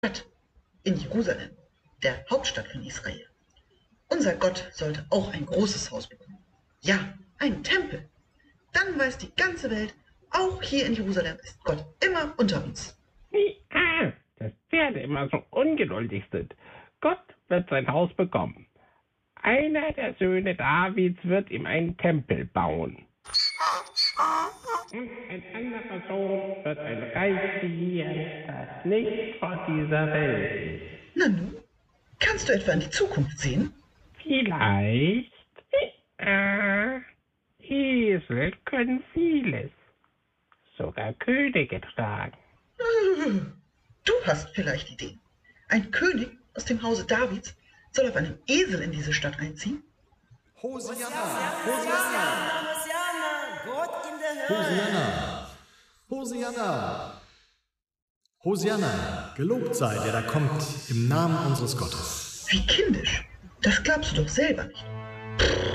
Stadt, in Jerusalem, der Hauptstadt von Israel. Unser Gott sollte auch ein großes Haus bekommen. Ja, ein Tempel. Dann weiß die ganze Welt, auch hier in Jerusalem ist Gott immer unter uns. Dass Pferde immer so ungeduldig sind. Gott wird sein Haus bekommen. Einer der Söhne Davids wird ihm einen Tempel bauen. Und ein anderer Sohn wird ein Reich regieren, das nicht von dieser Welt ist. Na nun, kannst du etwa in die Zukunft sehen? Vielleicht. Esel können vieles. Sogar Könige tragen. Du hast vielleicht Ideen. Ein König aus dem Hause Davids soll auf einem Esel in diese Stadt einziehen? Hosianna! Hosianna! Gott in der Höhe! Hosianna! Hosianna! Hosianna! Gelobt sei, der da kommt, im Namen unseres Gottes. Wie kindisch. Das glaubst du doch selber nicht.